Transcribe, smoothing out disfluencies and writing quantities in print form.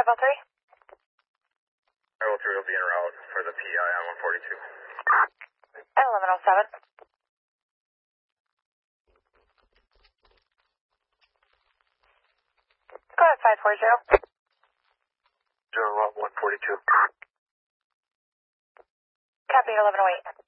503? 503 will be en route for the PI on 142. And 1107. Go ahead, 540. 0 142. Copy 1108.